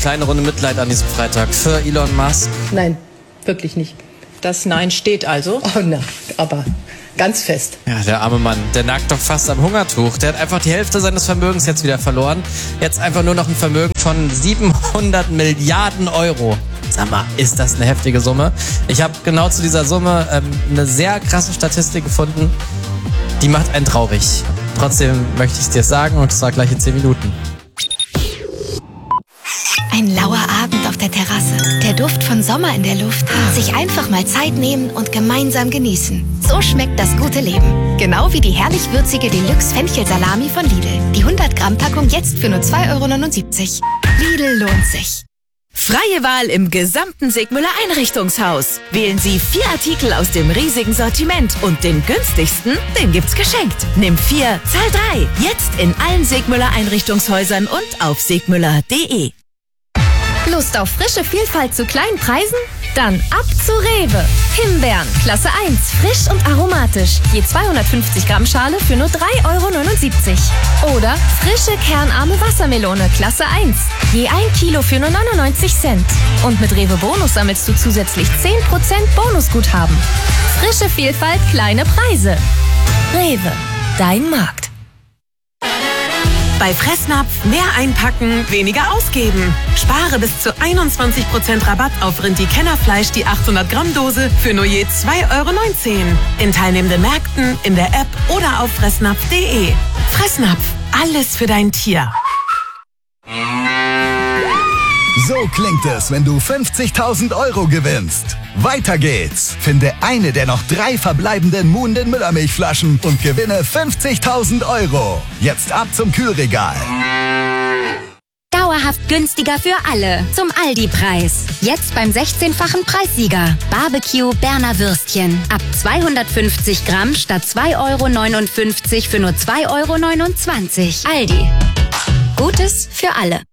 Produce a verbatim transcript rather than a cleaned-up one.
kleine Runde Mitleid an diesem Freitag für Elon Musk? Nein, wirklich nicht. Das Nein steht also? Oh na, aber ganz fest. Ja, der arme Mann, der nagt doch fast am Hungertuch. Der hat einfach die Hälfte seines Vermögens jetzt wieder verloren. Jetzt einfach nur noch ein Vermögen von siebenhundert Milliarden Euro. Sag mal, ist das eine heftige Summe? Ich habe genau zu dieser Summe ähm, eine sehr krasse Statistik gefunden. Die macht einen traurig. Trotzdem möchte ich es dir sagen und zwar gleich in zehn Minuten. Ein lauer Abend auf der Terrasse. Der Duft von Sommer in der Luft. Sich einfach mal Zeit nehmen und gemeinsam genießen. So schmeckt das gute Leben. Genau wie die herrlich würzige Deluxe Fenchelsalami von Lidl. Die hundert Gramm Packung jetzt für nur zwei Euro neunundsiebzig. Lidl lohnt sich. Freie Wahl im gesamten Sigmüller Einrichtungshaus. Wählen Sie vier Artikel aus dem riesigen Sortiment und den günstigsten, den gibt's geschenkt. Nimm vier, zahl drei. Jetzt in allen Sigmüller Einrichtungshäusern und auf sigmüller punkt de. Lust auf frische Vielfalt zu kleinen Preisen? Dann ab zu Rewe. Himbeeren, Klasse eins, frisch und aromatisch. Je zweihundertfünfzig Gramm Schale für nur drei Euro neunundsiebzig. Oder frische kernarme Wassermelone, Klasse eins. Je ein Kilo für nur neunundneunzig Cent. Und mit Rewe Bonus sammelst du zusätzlich zehn Prozent Bonusguthaben. Frische Vielfalt, kleine Preise. Rewe, dein Markt. Bei Fressnapf mehr einpacken, weniger ausgeben. Spare bis zu einundzwanzig Prozent Rabatt auf Rindi-Kennerfleisch die achthundert Gramm Dose für nur je zwei Euro neunzehn. In teilnehmenden Märkten, in der App oder auf fressnapf punkt de. Fressnapf, alles für dein Tier. So klingt es, wenn du fünfzigtausend Euro gewinnst. Weiter geht's. Finde eine der noch drei verbleibenden Muhnden Müllermilchflaschen und gewinne fünfzigtausend Euro. Jetzt ab zum Kühlregal. Dauerhaft günstiger für alle. Zum Aldi-Preis. Jetzt beim sechzehnfachen Preissieger. Barbecue Berner Würstchen. Ab zweihundertfünfzig Gramm statt zwei Euro neunundfünfzig für nur zwei Euro neunundzwanzig. Aldi. Gutes für alle.